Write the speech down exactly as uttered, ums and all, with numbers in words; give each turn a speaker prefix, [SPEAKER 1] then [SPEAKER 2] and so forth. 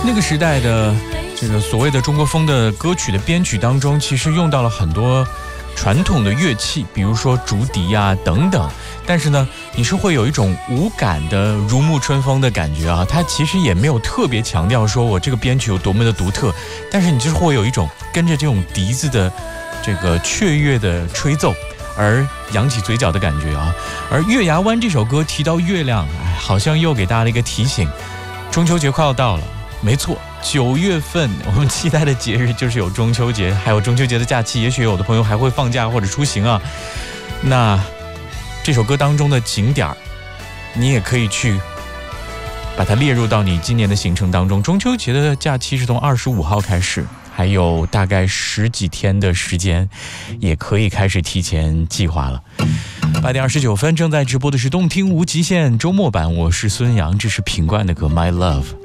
[SPEAKER 1] 那个时代的这个所谓的中国风的歌曲的编曲当中，其实用到了很多传统的乐器，比如说竹笛啊等等，但是呢你是会有一种无感的如沐春风的感觉啊。它其实也没有特别强调说我这个编曲有多么的独特，但是你就是会有一种跟着这种笛子的这个雀跃的吹奏而扬起嘴角的感觉啊。而月牙湾这首歌提到月亮，哎，好像又给大家的一个提醒，中秋节快要到了。没错，九月份我们期待的节日就是有中秋节，还有中秋节的假期，也许有的朋友还会放假或者出行啊。那这首歌当中的景点，你也可以去把它列入到你今年的行程当中。中秋节的假期是从二十五号开始，还有大概十几天的时间，也可以开始提前计划了。八点二十九分，正在直播的是动听无极限周末版，我是孙杨，这是品冠的歌《My Love》。